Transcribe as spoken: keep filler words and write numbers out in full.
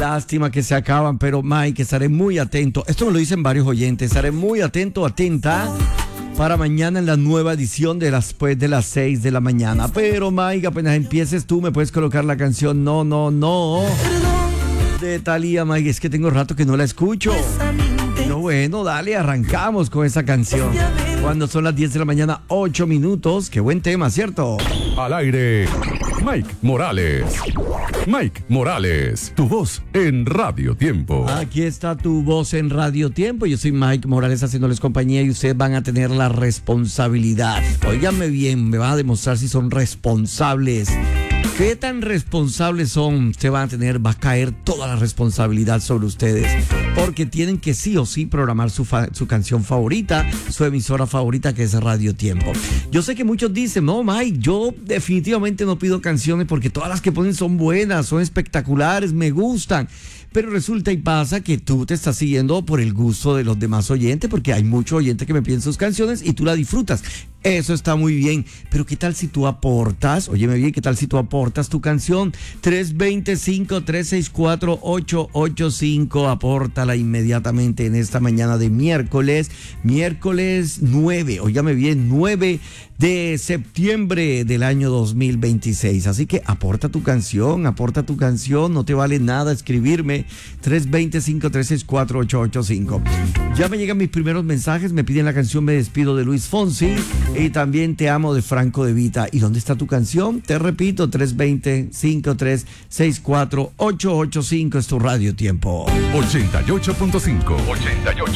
Lástima que se acaban, pero Mike, estaré muy atento. Esto me lo dicen varios oyentes. Estaré muy atento, atenta para mañana en la nueva edición de las, pues, de las seis de la mañana. Pero Mike, apenas empieces tú, me puedes colocar la canción No, No, No de Thalía. Mike, es que tengo rato que no la escucho. Pero bueno, dale, arrancamos con esa canción. Cuando son las diez de la mañana, ocho minutos. Qué buen tema, ¿cierto? Al aire, Mike Morales. Mike Morales, tu voz en Radio Tiempo. Aquí está tu voz en Radio Tiempo. Yo soy Mike Morales haciéndoles compañía y ustedes van a tener la responsabilidad. Óiganme bien, me van a demostrar si son responsables. ¿Qué tan responsables son? Se van a tener, va a caer toda la responsabilidad sobre ustedes. Porque tienen que sí o sí programar su, fa- su canción favorita, su emisora favorita, que es Radio Tiempo. Yo sé que muchos dicen, no, Mike, yo definitivamente no pido canciones porque todas las que ponen son buenas, son espectaculares, me gustan. Pero resulta y pasa que tú te estás siguiendo por el gusto de los demás oyentes, porque hay muchos oyentes que me piden sus canciones y tú la disfrutas. Eso está muy bien, pero ¿qué tal si tú aportas? Óyeme bien, ¿qué tal si tú aportas tu canción? tres dos cinco, tres seis cuatro, ocho ocho cinco, apórtala inmediatamente en esta mañana de miércoles, miércoles nueve, óyame bien, nueve de septiembre del año dos mil veintiséis. Así que aporta tu canción, aporta tu canción, no te vale nada escribirme, tres dos cinco, tres seis cuatro, ocho ocho cinco. Ya me llegan mis primeros mensajes, me piden la canción Me Despido de Luis Fonsi y también Te Amo de Franco De Vita. ¿Y dónde está tu canción? Te repito, tres dos cinco, tres seis cuatro, ocho ocho cinco es tu Radio Tiempo. ochenta y ocho punto cinco. ochenta y ocho.